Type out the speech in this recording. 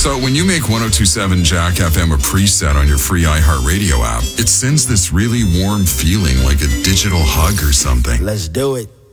So when you make 1027 Jack FM a preset on your free iHeartRadio app, it sends this really warm feeling like a digital hug or something. Let's do it.